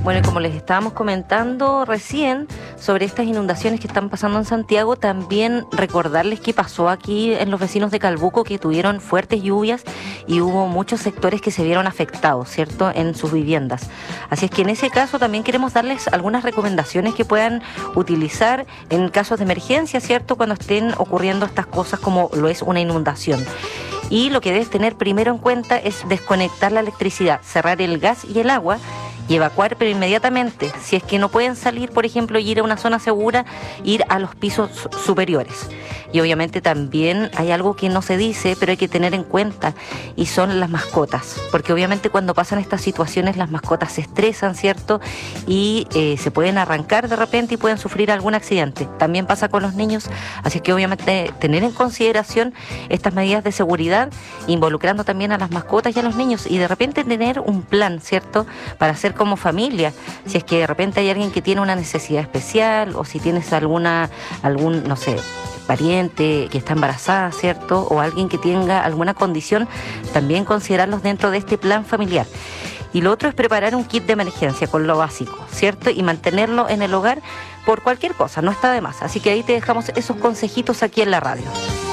Bueno, y como les estábamos comentando recién sobre estas inundaciones que están pasando en Santiago, también recordarles qué pasó aquí en los vecinos de Calbuco, que tuvieron fuertes lluvias y hubo muchos sectores que se vieron afectados, ¿cierto?, en sus viviendas. Así es que en ese caso también queremos darles algunas recomendaciones que puedan utilizar en casos de emergencia, ¿cierto?, cuando estén ocurriendo estas cosas como lo es una inundación. Y lo que debes tener primero en cuenta es desconectar la electricidad, cerrar el gas y el agua y evacuar, pero inmediatamente. Si es que no pueden salir, por ejemplo, y ir a una zona segura, ir a los pisos superiores. Y obviamente también hay algo que no se dice, pero hay que tener en cuenta, y son las mascotas. Porque obviamente cuando pasan estas situaciones las mascotas se estresan, ¿cierto? Y se pueden arrancar de repente y pueden sufrir algún accidente. También pasa con los niños, así que obviamente tener en consideración estas medidas de seguridad, involucrando también a las mascotas y a los niños, y de repente tener un plan, ¿cierto?, para hacer como familia. Si es que de repente hay alguien que tiene una necesidad especial, o si tienes algún, no sé, pariente que está embarazada, ¿cierto?, o alguien que tenga alguna condición, también considerarlos dentro de este plan familiar. Y lo otro es preparar un kit de emergencia con lo básico, ¿cierto?, y mantenerlo en el hogar por cualquier cosa, no está de más. Así que ahí te dejamos esos consejitos aquí en la radio.